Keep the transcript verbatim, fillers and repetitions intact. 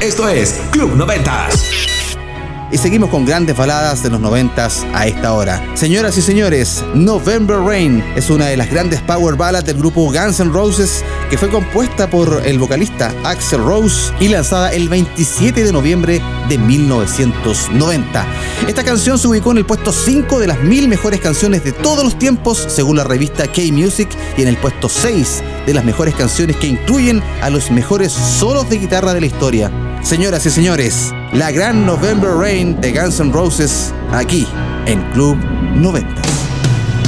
Esto es Club noventas. Y seguimos con grandes baladas de los noventas a esta hora. Señoras y señores, November Rain es una de las grandes power ballads del grupo Guns N' Roses, que fue compuesta por el vocalista Axl Rose y lanzada el veintisiete de noviembre de mil novecientos noventa. Esta canción se ubicó en el puesto cinco de las mil mejores canciones de todos los tiempos, según la revista K-Music, y en el puesto seis de las mejores canciones que incluyen a los mejores solos de guitarra de la historia. Señoras y señores, la gran November Rain de Guns N' Roses, aquí en Club noventa.